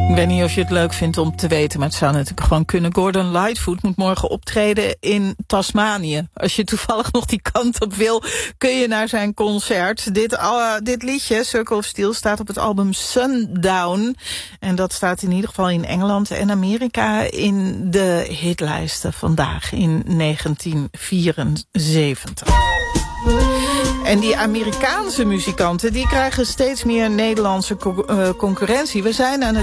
Ik weet niet of je het leuk vindt om te weten, maar het zou natuurlijk gewoon kunnen. Gordon Lightfoot moet morgen optreden in Tasmanië. Als je toevallig nog die kant op wil, kun je naar zijn concert. Dit liedje, Circle of Steel, staat op het album Sundown. En dat staat in ieder geval in Engeland en Amerika in de hitlijsten vandaag in 1974. En die Amerikaanse muzikanten die krijgen steeds meer Nederlandse concurrentie. We zijn aan het